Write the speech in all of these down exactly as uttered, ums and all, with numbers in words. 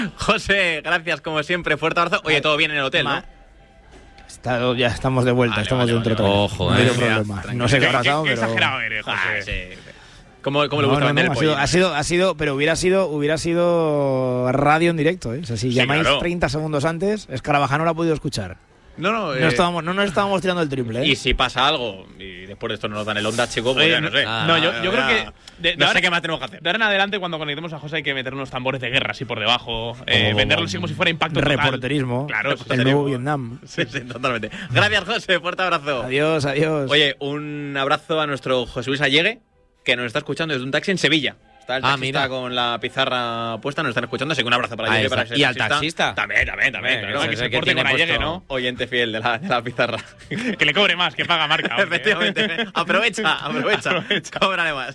José, gracias como siempre, fuerte abrazo. Oye, todo bien en el hotel, ¿no? Está, ya estamos de vuelta, vale, estamos vale, dentro vale, de Ojo, no eh. problema. No sé qué ha pasado, qué pero... exagerado eres, José. Ah, sí. ¿Cómo, cómo le No, gusta no, vender no, el ha sido, pollo? ha sido, ha sido, pero hubiera sido, hubiera sido radio en directo, ¿eh? O sea, si Sí, llamáis claro. treinta segundos antes, Escarabajano no lo ha podido escuchar. No, no, No, eh, estábamos, no nos estábamos tirando el triple, ¿eh? Y si pasa algo, y después de esto no nos dan el onda, chico, pues Oye, ya no sé. no, yo, yo creo que. De, no de sé ahora, qué más tenemos que hacer. de ahora en adelante, cuando conectemos a José, hay que meter unos tambores de guerra así por debajo. Eh, Oh, venderlos así como si fuera impacto total. Reporterismo. Claro, El nuevo Vietnam. Sí, sí, totalmente. Gracias, José, fuerte abrazo. Adiós, adiós. Oye, un abrazo a nuestro José Luis Allegue, que nos está escuchando desde un taxi en Sevilla. Está el Ah, taxista mira. con la pizarra puesta, nos están escuchando, así que un abrazo para Ahí Allegue. está. Para ese ¿Y al taxista? También, también, también. Eh, claro. que ese se que porte tiene con Allegue, puesto- ¿no? Oyente fiel de la, de la pizarra. Que le cobre más, que paga marca. hombre, ¿eh? Efectivamente. aprovecha, aprovecha. Aprovecha. Cóbrale más.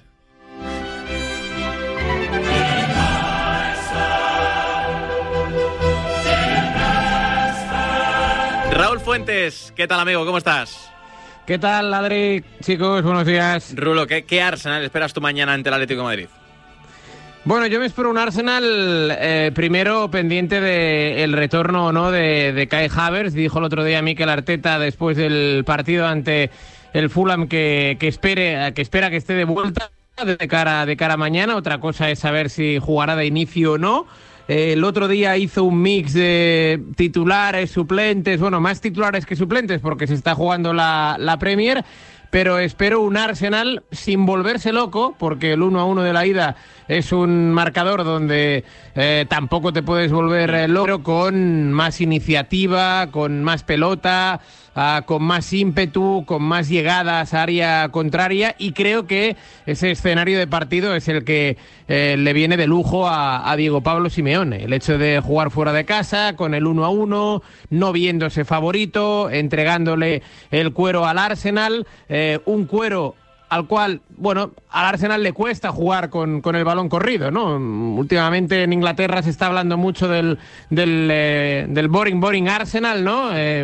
Raúl Fuentes, ¿qué tal, amigo? ¿Cómo estás? ¿Qué tal, Adri? Chicos, buenos días. Rulo, ¿qué, qué Arsenal esperas tú mañana ante el Atlético de Madrid? Bueno, yo me espero un Arsenal eh, primero pendiente del retorno o no de, de Kai Havertz. Dijo el otro día Mikel Arteta después del partido ante el Fulham que, que, espere, que espera que esté de vuelta de cara, de cara a mañana. Otra cosa es saber si jugará de inicio o no. Eh, el otro día hizo un mix de titulares, suplentes, bueno, más titulares que suplentes porque se está jugando la, la Premier, pero espero un Arsenal sin volverse loco, porque el uno a uno de la ida es un marcador donde eh, tampoco te puedes volver eh, loco, con más iniciativa, con más pelota, uh, con más ímpetu, con más llegadas a área contraria, y creo que ese escenario de partido es el que eh, le viene de lujo a, a Diego Pablo Simeone. El hecho de jugar fuera de casa, con el uno a uno, no viéndose favorito, entregándole el cuero al Arsenal, eh, un cuero al cual, bueno, al Arsenal le cuesta jugar con, con el balón corrido, ¿no? Últimamente en Inglaterra se está hablando mucho del, del, eh, del boring, boring Arsenal, ¿no? Eh,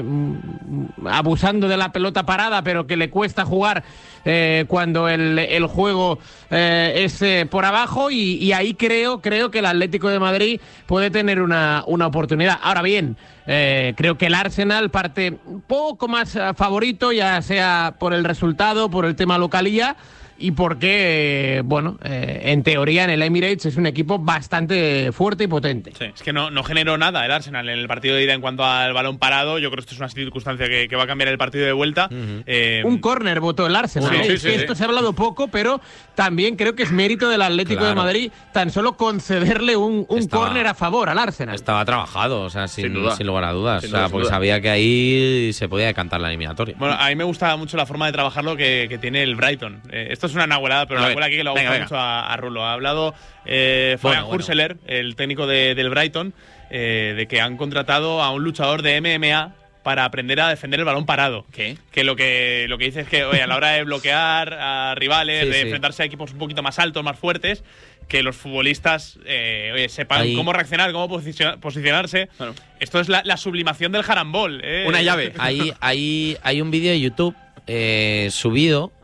abusando de la pelota parada, pero que le cuesta jugar eh, cuando el, el juego eh, es eh, por abajo, y, y ahí creo, creo que el Atlético de Madrid puede tener una, una oportunidad. Ahora bien, Eh, creo que el Arsenal parte un poco más uh, favorito, ya sea por el resultado, por el tema localía, y porque, eh, bueno, eh, en teoría en el Emirates es un equipo bastante fuerte y potente. Sí, es que no, no generó nada el Arsenal en el partido de ida en cuanto al balón parado. Yo creo que esto es una circunstancia que, que va a cambiar el partido de vuelta. Uh-huh. eh, Un córner votó el Arsenal. Sí, ¿eh? sí, es sí, que sí. esto se ha hablado poco, pero también creo que es mérito del Atlético Claro. de Madrid tan solo concederle un, un Estaba- córner a favor al Arsenal. Estaba trabajado, o sea, sin, Sin duda. sin lugar a dudas. Sin o sea, duda, sin porque duda. sabía que ahí se podía decantar la eliminatoria. Bueno, a mí me gusta mucho la forma de trabajarlo que, que tiene el Brighton. Eh, esto es una nahuelada, pero A la ver, nahuela aquí que le gusta venga, venga. mucho a, a Rulo. Ha hablado eh, Fabian Bueno, bueno. Hurseler, el técnico de- del Brighton, eh, de que han contratado a un luchador de M M A para aprender a defender el balón parado. ¿Qué? Que lo que lo que dice es que, oye, a la hora de bloquear a rivales, Sí, de sí. enfrentarse a equipos un poquito más altos, más fuertes, que los futbolistas eh, oye, sepan Ahí- cómo reaccionar, cómo posiciona- posicionarse. Bueno. Esto es la, la sublimación del jarambol. ¿eh? Una llave. Ahí, ahí hay un vídeo de YouTube eh, subido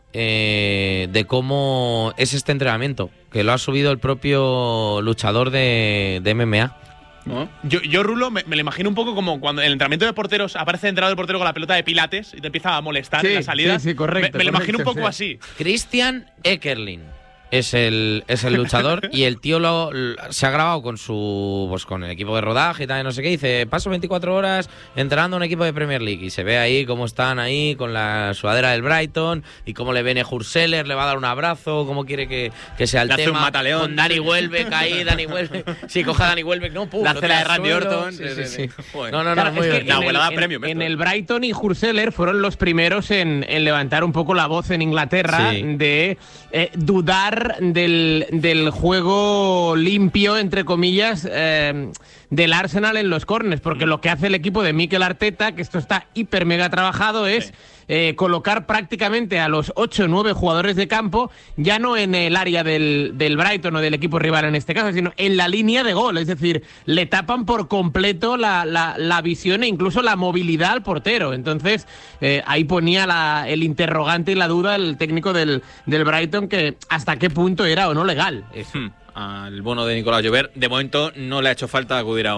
eh, de cómo es este entrenamiento, que lo ha subido el propio luchador de, de M M A. ¿No? Yo, yo Rulo, me, me lo imagino un poco como cuando en el entrenamiento de porteros aparece el entrenador de portero con la pelota de pilates y te empieza a molestar Sí, en la salida. sí, sí, correcto, Me, me lo imagino un correcto, poco sí. así. Christian Eckerlin es el, es el luchador y el tío lo, lo- se ha grabado con su pues con el equipo de rodaje y tal, no sé qué. Dice, paso veinticuatro horas entrenando a un equipo de Premier League, y se ve ahí cómo están ahí con la sudadera del Brighton y cómo le viene Hurseler, le va a dar un abrazo, cómo quiere que, que sea el Le hace tema. un mataleón. Con Dani Welbeck ahí, Dani Welbeck. Sí, coja a Dani Welbeck, no, pum, La lo hace la de tira al Randy suelo. Orton. Sí, sí, sí. Joder. No, no, no, Claro, muy es que bien. en, La el, abuelada en- premium, en esto. el Brighton y Hurseler fueron los primeros en, en levantar un poco la voz en Inglaterra Sí. de eh, dudar del, del juego limpio, entre comillas, eh, del Arsenal en los córneres, porque lo que hace el equipo de Mikel Arteta, que esto está hiper mega trabajado, es Sí. eh, colocar prácticamente a los ocho o nueve jugadores de campo, ya no en el área del, del Brighton o del equipo rival en este caso, sino en la línea de gol. Es decir, le tapan por completo la, la, la visión e incluso la movilidad al portero. Entonces, eh, ahí ponía la, el interrogante y la duda el técnico del, del Brighton, que hasta qué punto era o no legal. Hmm. al bono de Nicolás Llobert. De momento no le ha hecho falta acudir a